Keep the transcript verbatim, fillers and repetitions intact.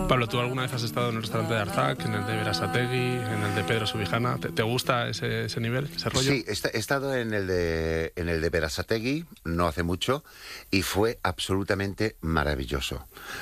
Pablo, ¿tú alguna vez has estado en el restaurante de Arzac, en el de Berasategui, en el de Pedro Subijana? ¿Te, te gusta ese, ese nivel, ese rollo? Sí, he, esta- he estado en el de en el de Berasategui no hace mucho y fue absolutamente maravilloso.